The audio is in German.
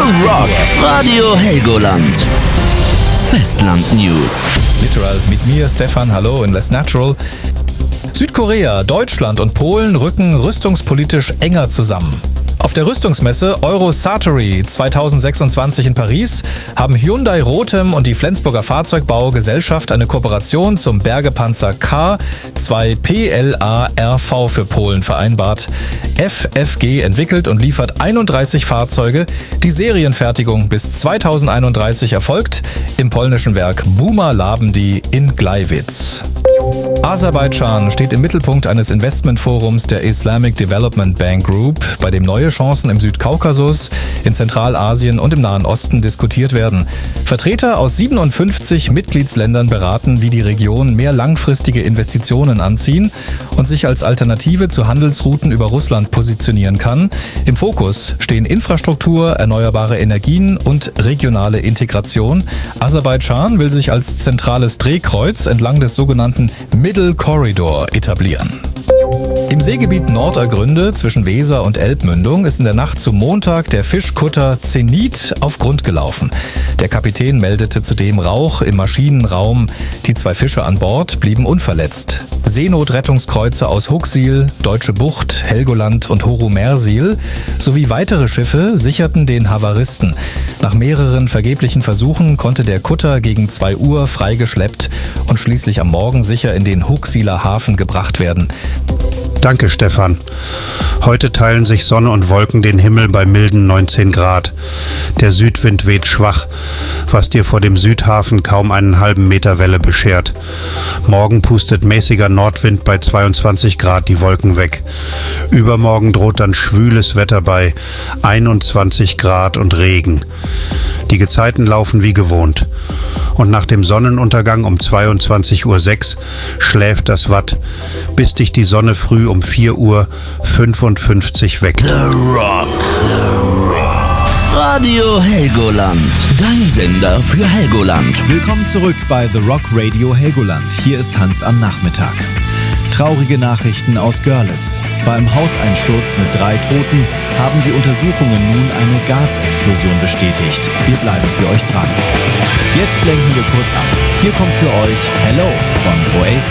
Rock Radio Helgoland. Festland News. Literal mit mir, Stefan, hallo in Less Natural. Südkorea, Deutschland und Polen rücken rüstungspolitisch enger zusammen. Auf der Rüstungsmesse Eurosatory 2026 in Paris haben Hyundai Rotem und die Flensburger Fahrzeugbaugesellschaft eine Kooperation zum Bergepanzer K2PLA-RV für Polen vereinbart. FFG entwickelt und liefert 31 Fahrzeuge. Die Serienfertigung bis 2031 erfolgt im polnischen Werk Buma Labndi in Gleiwitz. Aserbaidschan steht im Mittelpunkt eines Investmentforums der Islamic Development Bank Group, bei dem neue Chancen im Südkaukasus, in Zentralasien und im Nahen Osten diskutiert werden. Vertreter aus 57 Mitgliedsländern beraten, wie die Region mehr langfristige Investitionen anziehen und sich als Alternative zu Handelsrouten über Russland positionieren kann. Im Fokus stehen Infrastruktur, erneuerbare Energien und regionale Integration. Aserbaidschan will sich als zentrales Drehkreuz entlang des sogenannten Middle Corridor etablieren. Im Seegebiet Nordergründe zwischen Weser und Elbmündung ist in der Nacht zum Montag der Fischkutter Zenit auf Grund gelaufen. Der Kapitän meldete zudem Rauch im Maschinenraum. Die 2 Fische an Bord blieben unverletzt. Seenotrettungskreuzer aus Huxil, Deutsche Bucht, Helgoland und Horo-Mersil sowie weitere Schiffe sicherten den Havaristen. Nach mehreren vergeblichen Versuchen konnte der Kutter gegen 2 Uhr freigeschleppt und schließlich am Morgen sicher in den Huxiler Hafen gebracht werden. Danke, Stefan. Heute teilen sich Sonne und Wolken den Himmel bei milden 19 Grad. Der Südwind weht schwach, was dir vor dem Südhafen kaum einen halben Meter Welle beschert. Morgen pustet mäßiger Nordwind bei 22 Grad die Wolken weg. Übermorgen droht dann schwüles Wetter bei 21 Grad und Regen. Die Gezeiten laufen wie gewohnt. Und nach dem Sonnenuntergang um 22:06 Uhr schläft das Watt, bis dich die Sonne früh um 4:55 Uhr weckt. The Rock. Radio Helgoland. Dein Sender für Helgoland. Willkommen zurück bei The Rock Radio Helgoland. Hier ist Hans am Nachmittag. Traurige Nachrichten aus Görlitz. Beim Hauseinsturz mit 3 Toten haben die Untersuchungen nun eine Gasexplosion bestätigt. Wir bleiben für euch dran. Jetzt lenken wir kurz ab. Hier kommt für euch Hello von Oasis.